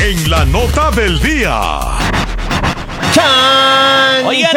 en la nota del día. Oigan,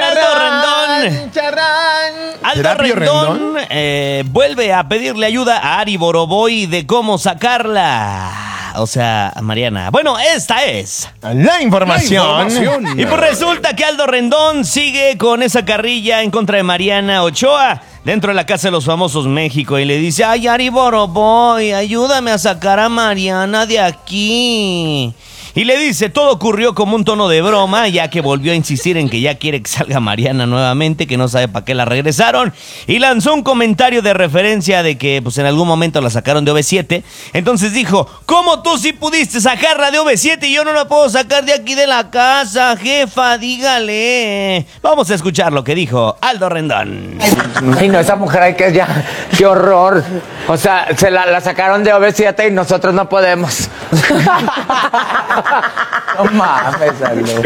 Aldo Rendón vuelve a pedirle ayuda a Ari Boroboy de cómo sacarla. O sea, Mariana. Bueno, esta es la información. Y pues resulta que Aldo Rendón sigue con esa carrilla en contra de Mariana Ochoa dentro de la Casa de los Famosos México y le dice: ay, Ari Boroboy, ayúdame a sacar a Mariana de aquí. Y le dice, todo ocurrió como un tono de broma, ya que volvió a insistir en que ya quiere que salga Mariana nuevamente, que no sabe para qué la regresaron, y lanzó un comentario de referencia de que pues en algún momento la sacaron de OV7. Entonces dijo: ¿cómo tú sí pudiste sacarla de OV7 y yo no la puedo sacar de aquí de la casa, jefa? Dígale. Vamos a escuchar lo que dijo Aldo Rendón. Ay, no, esa mujer hay que ya, qué horror. O sea, se la sacaron de OV7 y nosotros no podemos. No mames, Aldo.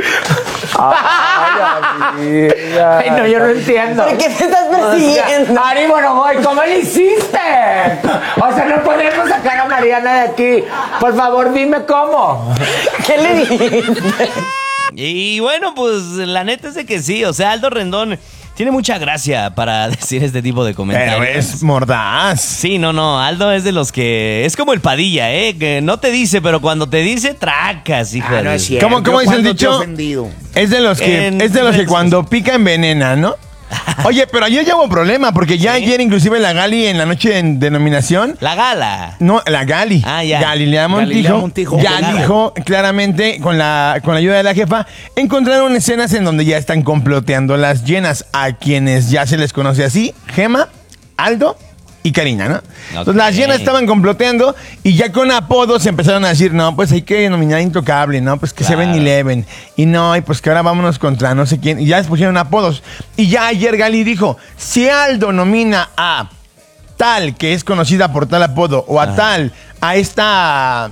Ay, amiga. Ay, no, yo no entiendo. ¿Por qué te estás persiguiendo? O sea, Ari Boroboy, ¿cómo le hiciste? O sea, no podemos sacar a Mariana de aquí. Por favor, dime cómo. ¿Qué le dijiste? Y bueno, pues la neta es de que sí. O sea, Aldo Rendón tiene mucha gracia para decir este tipo de comentarios. Pero es mordaz. Sí, no, Aldo es de los que... Es como el Padilla, que no te dice, pero cuando te dice, tracas, hijo no de... es cierto. ¿Cómo dice el dicho? Es de los que cuando pica envenena, ¿no? Oye, pero ayer ya hubo problema, porque ya ayer inclusive la Gali en la noche de nominación... La gala. No, la Gali. Ah, ya. Galilea Montijo ya dijo claramente, con la ayuda de la jefa, encontraron escenas en donde ya están comploteando las llenas, a quienes ya se les conoce así: Gema, Aldo y Karina, ¿no? Entonces las llenas estaban comploteando y ya con apodos empezaron a decir: no, pues hay que nominar a Intocable, ¿no? Pues que Claro. 7-Eleven. Y no, y pues que ahora vámonos contra no sé quién. Y ya les pusieron apodos. Y ya ayer Gali dijo: si Aldo nomina a tal que es conocida por tal apodo, o a tal, a esta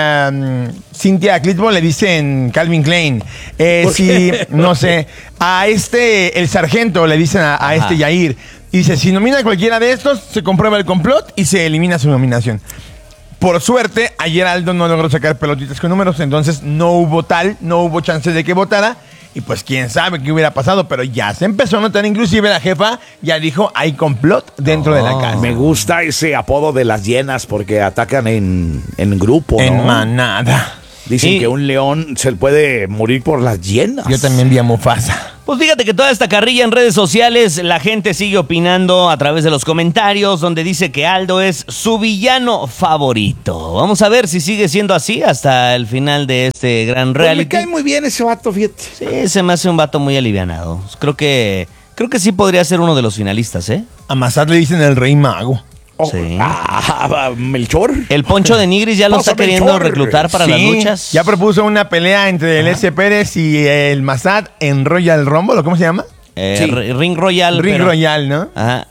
Cynthia Clitbo le dicen Calvin Klein, si, no sé, a el sargento le dicen a este Yair. Y dice, si nomina a cualquiera de estos, se comprueba el complot y se elimina su nominación. Por suerte, ayer Aldo no logró sacar pelotitas con números, entonces no hubo chance de que votara. Y pues quién sabe qué hubiera pasado, pero ya se empezó a notar, inclusive la jefa ya dijo, hay complot dentro de la casa. Me gusta ese apodo de las llenas porque atacan en grupo, ¿no? En manada. Dicen que un león se puede morir por las llenas. Yo también vi a Mufasa. Pues fíjate que toda esta carrilla en redes sociales, la gente sigue opinando a través de los comentarios, donde dice que Aldo es su villano favorito. Vamos a ver si sigue siendo así hasta el final de este gran reality. Pues me cae muy bien ese vato, fíjate. Sí, se me hace un vato muy alivianado. Creo que sí podría ser uno de los finalistas, ¿eh? A Massad le dicen el rey mago. Sí. Melchor. El Poncho de Nigris ya lo está queriendo reclutar para las luchas. Ya propuso una pelea entre el S. Pérez y el Massad en Royal Rumble, ¿o cómo se llama? Ring Royal. Ring Royal, ¿no? Ajá.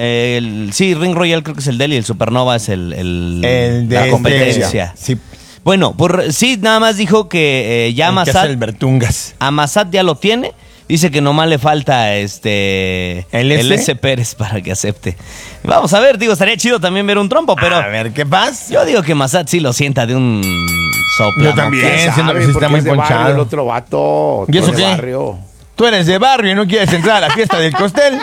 Sí, Ring Royal creo que es el de él y el Supernova es el de la competencia. Sí. Bueno, sí, nada más dijo que ya Massad, el Bertungas. a Massad ya lo tiene. Dice que nomás le falta el S. Pérez para que acepte. Vamos a ver, digo, estaría chido también ver un trompo, pero... A ver, ¿qué pasa? Yo digo que Massad sí lo sienta de un soplo. Yo también, siendo que sí está muy ponchado. El otro vato. ¿Y eso qué? Barrio. Tú eres de barrio y no quieres entrar a la fiesta del costel.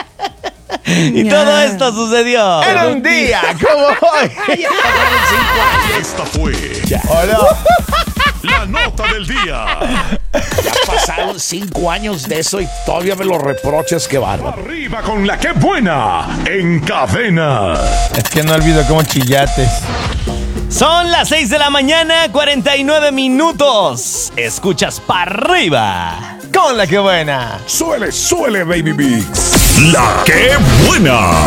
Y todo esto sucedió En un día como hoy. Esta fue Hola. la nota del día. Ya pasaron 5 años de eso y todavía me lo reproches, qué bárbaro. Arriba con la que buena en cadena. Es que no olvido cómo chillates. Son las 6 de la mañana, 49 minutos. Escuchas para arriba Con la que buena. Suele, baby beats. La que buena.